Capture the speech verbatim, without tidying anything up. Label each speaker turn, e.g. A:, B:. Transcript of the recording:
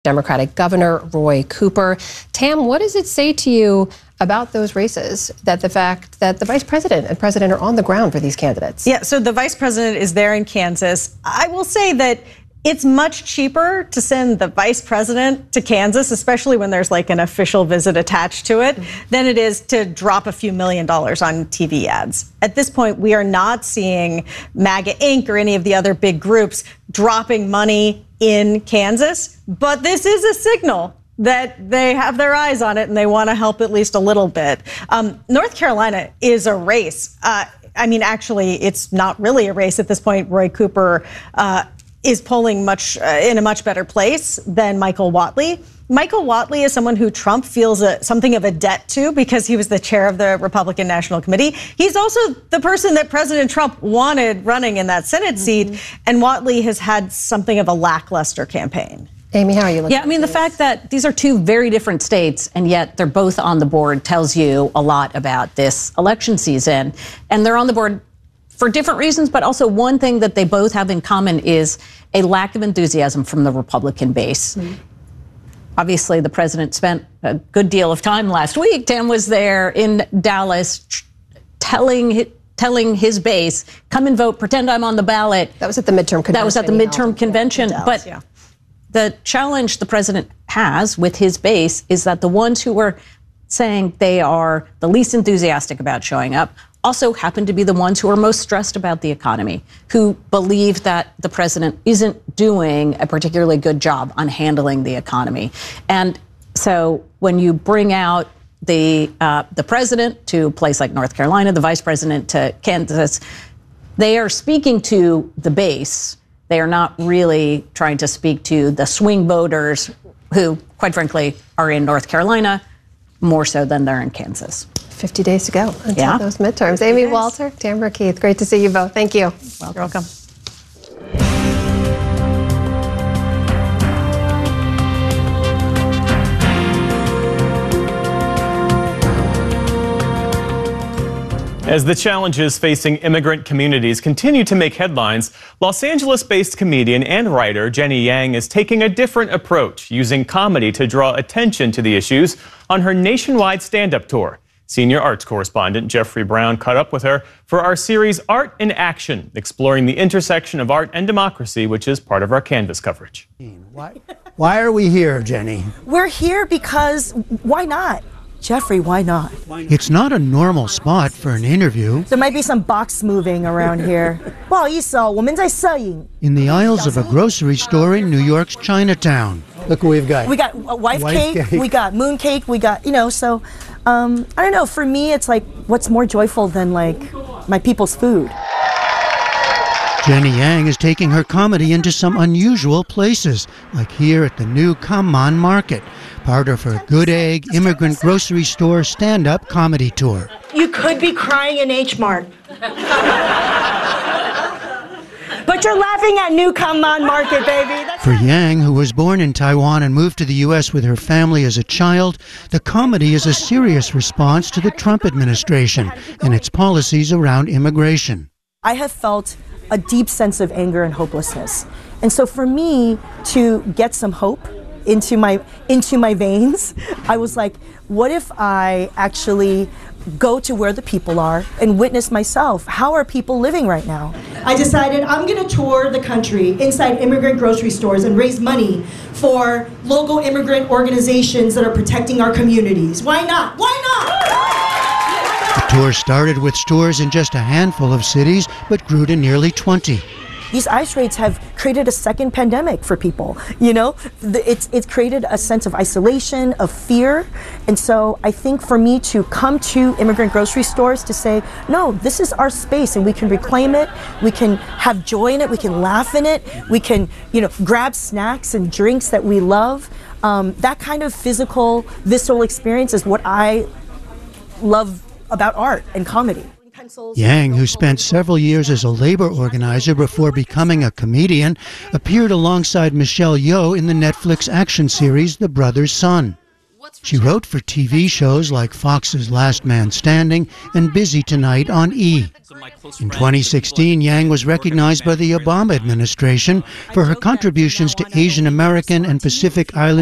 A: Democratic Governor Roy Cooper. Tam, what does it say to you about those races, that the fact that the vice president and president are on the ground for these candidates?
B: Yeah, so the vice president is there in Kansas. I will say that it's much cheaper to send the vice president to Kansas, especially when there's like an official visit attached to it, mm-hmm. than it is to drop a few million dollars on T V ads. At this point, we are not seeing MAGA Incorporated or any of the other big groups dropping money in Kansas, but this is a signal that they have their eyes on it and they want to help at least a little bit. Um, North Carolina is a race. Uh, I mean, actually, it's not really a race at this point. Roy Cooper uh, is polling much uh, in a much better place than Michael Whatley. Michael Whatley is someone who Trump feels a, something of a debt to because he was the chair of the Republican National Committee. He's also the person that President Trump wanted running in that Senate mm-hmm. seat, and Whatley has had something of a lackluster campaign.
A: Amy, how are you looking?
C: Yeah, I mean, the fact that these are two very different states and yet they're both on the board tells you a lot about this election season. And they're on the board for different reasons, but also one thing that they both have in common is a lack of enthusiasm from the Republican base. Mm-hmm. Obviously, the president spent a good deal of time last week. Tam was there in Dallas telling telling his base, come and vote, pretend I'm on the ballot.
A: That was at the midterm convention.
C: That was at the midterm convention.
B: Dallas,
C: but
B: yeah.
C: The challenge the president has with his base is that the ones who were saying they are the least enthusiastic about showing up also happen to be the ones who are most stressed about the economy, who believe that the president isn't doing a particularly good job on handling the economy. And so when you bring out the uh, the president to a place like North Carolina, the vice president to Kansas, they are speaking to the base. They are not really trying to speak to the swing voters who, quite frankly, are in North Carolina more so than they're in Kansas.
A: fifty days to go until
C: yeah.
A: those midterms. Amy Walter, Tamara Keith, great to see you both. Thank you.
B: Welcome. You're welcome.
D: As the challenges facing immigrant communities continue to make headlines, Los Angeles-based comedian and writer Jenny Yang is taking a different approach, using comedy to draw attention to the issues on her nationwide stand-up tour. Senior arts correspondent Jeffrey Brown caught up with her for our series Art in Action, exploring the intersection of art and democracy, which is part of our Canvas coverage.
E: Why, why are we here, Jenny?
F: We're here because why not? Jeffrey, why not?
E: It's not a normal spot for an interview.
F: There might be some box moving around here. 不好意思哦，我们在摄影.
E: In the aisles of a grocery store in New York's Chinatown. Look what we've got.
F: We got a wife,
E: wife
F: cake,
E: cake,
F: we got moon cake, we got, you know, so, um, I don't know, for me, it's like, what's more joyful than, like, my people's food?
E: Jenny Yang is taking her comedy into some unusual places, like here at the new Kamman Market, part of her Good Egg Immigrant Grocery Store stand-up comedy tour.
F: You could be crying in H Mart. But you're laughing at New Kamman Market, baby. That's
E: For Yang, who was born in Taiwan and moved to the U S with her family as a child, the comedy is a serious response to the Trump administration and its policies around immigration.
F: I have felt a deep sense of anger and hopelessness. And so for me to get some hope into my into my veins, I was like, what if I actually go to where the people are and witness myself? How are people living right now?
G: I decided I'm gonna tour the country inside immigrant grocery stores and raise money for local immigrant organizations that are protecting our communities. Why not? Why not?
E: The tour started with stores in just a handful of cities, but grew to nearly twenty.
F: These ICE raids have created a second pandemic for people, you know? It's, it's created a sense of isolation, of fear. And so I think for me to come to immigrant grocery stores to say, no, this is our space and we can reclaim it, we can have joy in it, we can laugh in it, we can, you know, grab snacks and drinks that we love. Um, that kind of physical, visceral experience is what I love about art and comedy.
E: Yang, who spent several years as a labor organizer before becoming a comedian, appeared alongside Michelle Yeoh in the Netflix action series The Brother's Son. She wrote for T V shows like Fox's Last Man Standing and Busy Tonight on E! In twenty sixteen, Yang was recognized by the Obama administration for her contributions to Asian American and Pacific Island